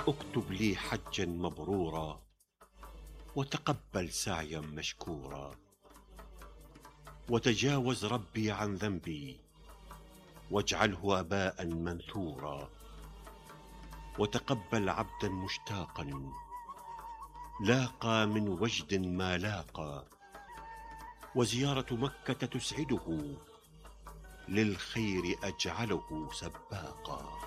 اكتب لي حجا مبرورا، وتقبل سعيا مشكورا، وتجاوز ربي عن ذنبي، واجعله اباء منثورا، وتقبل عبدا مشتاقا لاقى من وجد ما لاقى، وزيارة مكة تسعده، للخير أجعله سباقا.